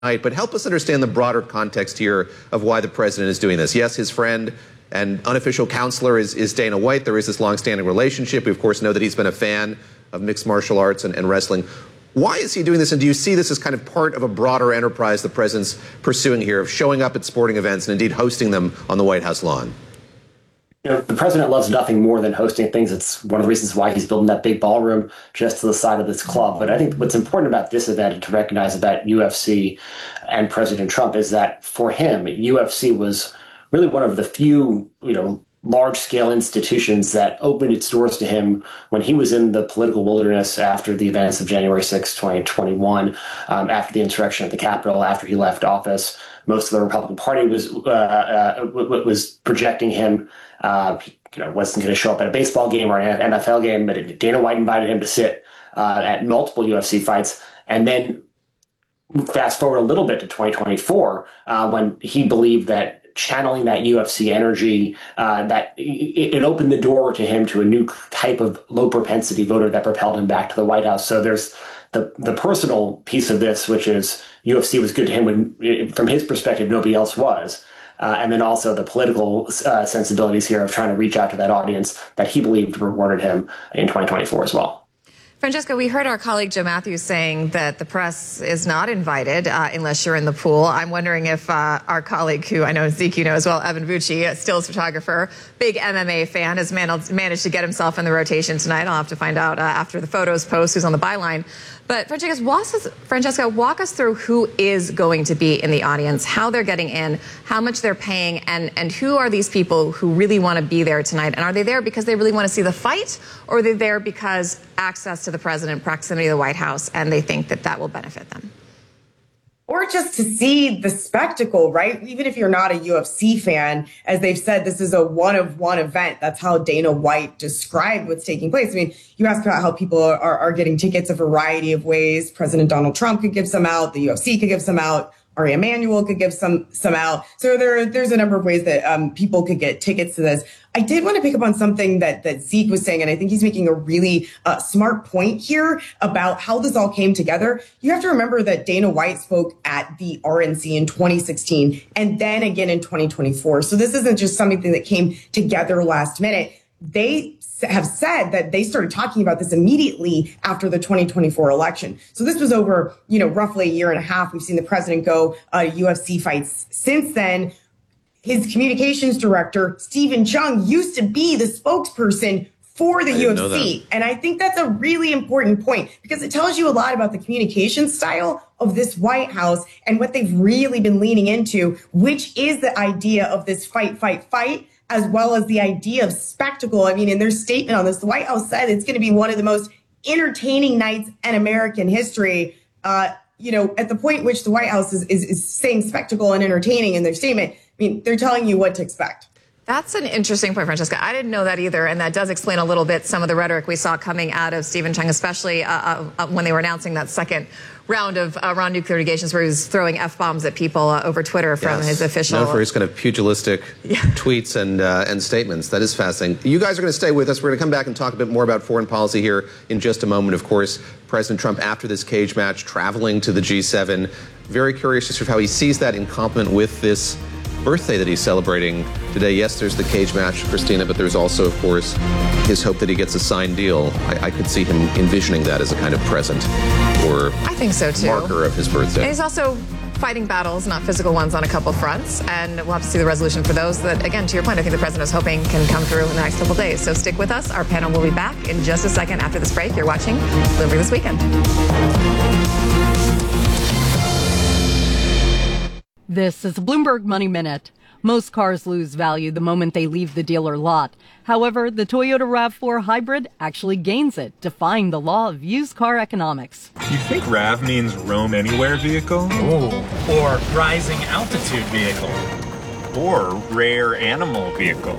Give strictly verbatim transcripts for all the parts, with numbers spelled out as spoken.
But help us understand the broader context here of why the president is doing this. Yes, his friend and unofficial counselor is, is Dana White. There is this longstanding relationship. We, of course, know that he's been a fan of mixed martial arts and, and wrestling. Why is he doing this? And do you see this as kind of part of a broader enterprise the president's pursuing here of showing up at sporting events and indeed hosting them on the White House lawn? You know, the president loves nothing more than hosting things. It's one of the reasons why he's building that big ballroom just to the side of this club. But I think what's important about this event and to recognize about U F C and President Trump is that for him, U F C was really one of the few, you know, large-scale institutions that opened its doors to him when he was in the political wilderness after the events of January sixth, twenty twenty-one, um, after the insurrection at the Capitol, after he left office. Most of the Republican Party was uh, uh, was projecting him. Uh, you know, wasn't going to show up at a baseball game or an N F L game, but Dana White invited him to sit uh, at multiple U F C fights. And then fast forward a little bit to twenty twenty-four, uh, when he believed that channeling that U F C energy, uh, that it, it opened the door to him to a new type of low propensity voter that propelled him back to the White House. So there's the the personal piece of this, which is U F C was good to him when, from his perspective, nobody else was. Uh, and then also the political uh, sensibilities here of trying to reach out to that audience that he believed rewarded him in twenty twenty-four as well. Francesca, we heard our colleague Joe Matthews saying that the press is not invited uh, unless you're in the pool. I'm wondering if uh, our colleague, who I know Zeke, you know as well, Evan Vucci, a stills photographer, big M M A fan, has managed, managed to get himself in the rotation tonight. I'll have to find out uh, after the photos post who's on the byline. But Francesca walk, us, Francesca, walk us through who is going to be in the audience, how they're getting in, how much they're paying, and, and who are these people who really want to be there tonight? And are they there because they really want to see the fight, or are they there because access to the president, proximity to the White House, and they think that that will benefit them? Or just to see the spectacle, right? Even if you're not a U F C fan, as they've said, this is a one-of-one event. That's how Dana White described what's taking place. I mean, you ask about how people are, are getting tickets a variety of ways. President Donald Trump could give some out. The U F C could give some out. Ari Emanuel could give some some out. So there, there's a number of ways that um, people could get tickets to this. I did want to pick up on something that, that Zeke was saying, and I think he's making a really uh, smart point here about how this all came together. You have to remember that Dana White spoke at the R N C in twenty sixteen and then again in twenty twenty-four. So this isn't just something that came together last minute. They have said that they started talking about this immediately after the twenty twenty-four election. So this was over, you know, roughly a year and a half. We've seen the president go uh, U F C fights since then. His communications director, Stephen Chung, used to be the spokesperson for the U F C. And I think that's a really important point because it tells you a lot about the communication style of this White House and what they've really been leaning into, which is the idea of this fight, fight, fight, as well as the idea of spectacle. I mean, in their statement on this, the White House said it's going to be one of the most entertaining nights in American history. Uh, you know, at the point in which the White House is, is, is saying spectacle and entertaining in their statement, I mean, they're telling you what to expect. That's an interesting point, Francesca. I didn't know that either, and that does explain a little bit some of the rhetoric we saw coming out of Stephen Chung, especially uh, uh, when they were announcing that second round of uh, Iran nuclear negations where he was throwing F-bombs at people uh, over Twitter from yes. his official... Known for his kind of pugilistic yeah. tweets and, uh, and statements. That is fascinating. You guys are going to stay with us. We're going to come back and talk a bit more about foreign policy here in just a moment. Of course, President Trump, after this cage match, traveling to the G seven. Very curious just of how he sees that in complement with this birthday that he's celebrating today. Yes, there's the cage match, Christina, but there's also, of course, his hope that he gets a signed deal. I, I could see him envisioning that as a kind of present or I think so too. marker of his birthday. And he's also fighting battles, not physical ones, on a couple fronts, and we'll have to see the resolution for those that, again, to your point, I think the president is hoping can come through in the next couple days. So stick with us. Our panel will be back in just a second after this break. You're watching Bloomberg This Weekend. This is a Bloomberg Money Minute. Most cars lose value the moment they leave the dealer lot. However, the Toyota RAV four Hybrid actually gains it, defying the law of used car economics. You think RAV means roam anywhere vehicle? Oh, or rising altitude vehicle. Or rare animal vehicle.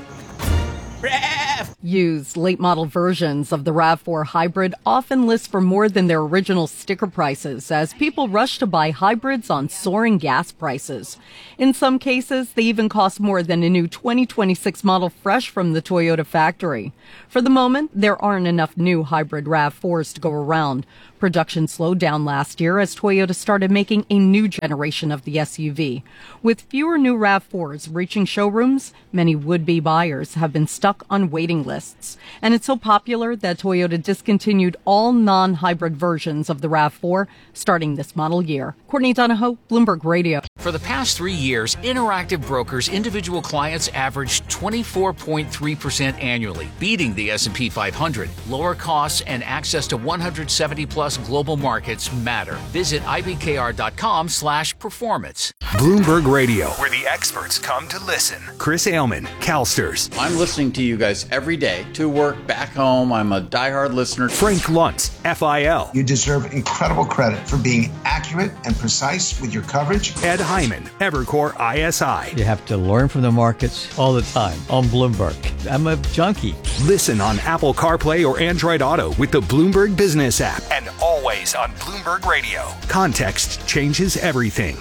RAV! Used late-model versions of the RAV four Hybrid often list for more than their original sticker prices as people rush to buy hybrids on soaring gas prices. In some cases, they even cost more than a new twenty twenty-six model fresh from the Toyota factory. For the moment, there aren't enough new hybrid RAV fours to go around. Production slowed down last year as Toyota started making a new generation of the S U V. With fewer new RAV fours reaching showrooms, many would-be buyers have been stuck on waiting lists. And it's so popular that Toyota discontinued all non-hybrid versions of the RAV four starting this model year. Courtney Donahoe, Bloomberg Radio. For the past three years, Interactive Brokers individual clients averaged twenty-four point three percent annually, beating the S and P five hundred. Lower costs and access to one hundred seventy plus global markets matter. Visit ibkr.com slash performance. Bloomberg Radio, where the experts come to listen. Chris Ailman, CalSTRS. I'm listening to you guys every day, to work, back home. I'm a diehard listener. Frank Luntz, F I L. You deserve incredible credit for being accurate and precise with your coverage. Ed Hyman, Evercore I S I. You have to learn from the markets all the time on Bloomberg. I'm a junkie. Listen on Apple CarPlay or Android Auto with the Bloomberg Business app. And always on Bloomberg Radio. Context changes everything.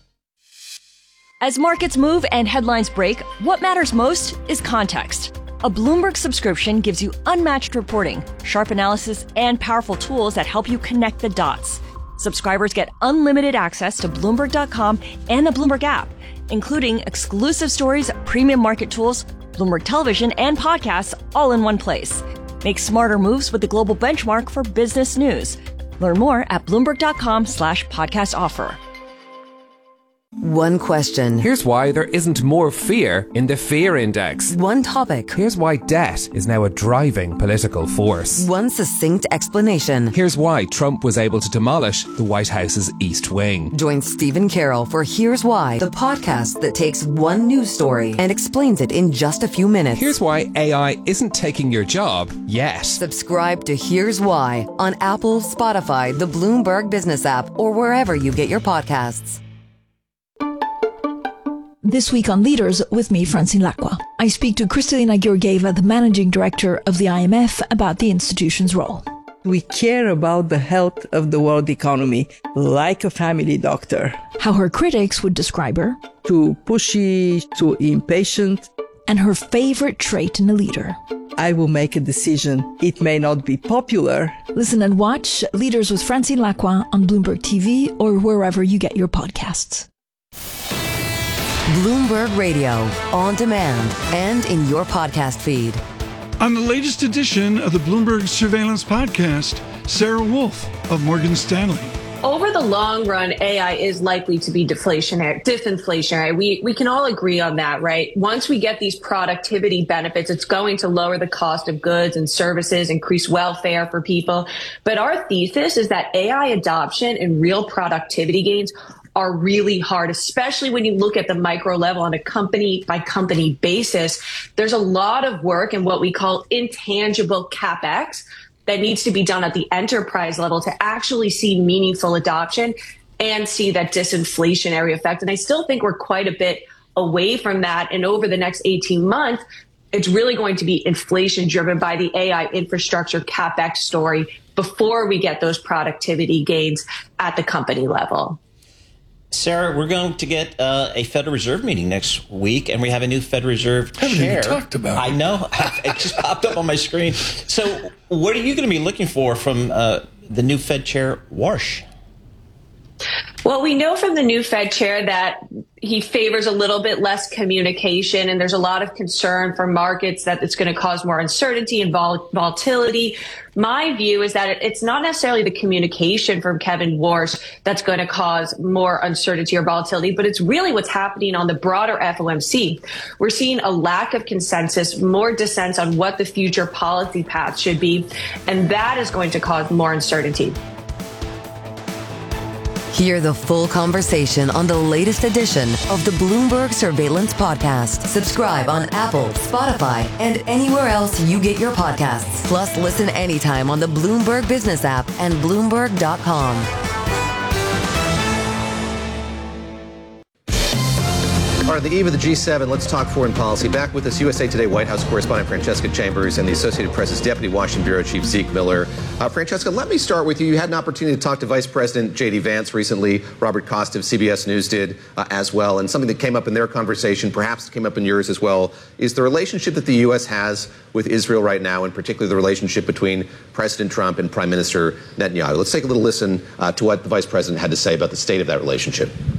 As markets move and headlines break, what matters most is context. A Bloomberg subscription gives you unmatched reporting, sharp analysis, and powerful tools that help you connect the dots. Subscribers get unlimited access to Bloomberg dot com and the Bloomberg app, including exclusive stories, premium market tools, Bloomberg television, and podcasts all in one place. Make smarter moves with the global benchmark for business news. Learn more at Bloomberg dot com slash podcast offer. One question. Here's why there isn't more fear in the fear index. One topic. Here's why debt is now a driving political force. One succinct explanation. Here's why Trump was able to demolish the White House's East Wing. Join Stephen Carroll for Here's Why, the podcast that takes one news story and explains it in just a few minutes. Here's why A I isn't taking your job yet. Subscribe to Here's Why on Apple, Spotify, the Bloomberg Business app, or wherever you get your podcasts. This week on Leaders with me, Francine Lacqua. I speak to Kristalina Georgieva, the managing director of the I M F, about the institution's role. We care about the health of the world economy, like a family doctor. How her critics would describe her. Too pushy, too impatient. And her favorite trait in a leader. I will make a decision. It may not be popular. Listen and watch Leaders with Francine Lacqua on Bloomberg T V or wherever you get your podcasts. Bloomberg Radio, on demand and in your podcast feed. On the latest edition of the Bloomberg Surveillance Podcast, Sarah Wolf of Morgan Stanley. Over the long run, A I is likely to be deflationary, disinflationary. We we can all agree on that, right? Once we get these productivity benefits, it's going to lower the cost of goods and services, increase welfare for people. But our thesis is that A I adoption and real productivity gains are really hard, especially when you look at the micro level on a company by company basis. There's a lot of work in what we call intangible CapEx that needs to be done at the enterprise level to actually see meaningful adoption and see that disinflationary effect. And I still think we're quite a bit away from that. And over the next eighteen months, it's really going to be inflation driven by the A I infrastructure CapEx story before we get those productivity gains at the company level. Sarah, we're going to get uh, a Federal Reserve meeting next week, and we have a new Federal Reserve I haven't chair. even talked about it. I know. It just popped up on my screen. So what are you going to be looking for from uh, the new Fed chair, Warsh? Well, we know from the new Fed chair that he favors a little bit less communication, and there's a lot of concern for markets that it's going to cause more uncertainty and vol- volatility. My view is that it's not necessarily the communication from Kevin Warsh that's going to cause more uncertainty or volatility, but it's really what's happening on the broader F O M C. We're seeing a lack of consensus, more dissent on what the future policy path should be, and that is going to cause more uncertainty. Hear the full conversation on the latest edition of the Bloomberg Surveillance Podcast. Subscribe on Apple, Spotify, and anywhere else you get your podcasts. Plus, listen anytime on the Bloomberg Business app and Bloomberg dot com. All right, the eve of the G seven, let's talk foreign policy. Back with us, U S A Today White House correspondent Francesca Chambers and the Associated Press's Deputy Washington Bureau Chief Zeke Miller. Uh, Francesca, let me start with you. You had an opportunity to talk to Vice President J D Vance recently. Robert Costa of C B S News did uh, as well. And something that came up in their conversation, perhaps came up in yours as well, is the relationship that the U S has with Israel right now, and particularly the relationship between President Trump and Prime Minister Netanyahu. Let's take a little listen uh, to what the Vice President had to say about the state of that relationship.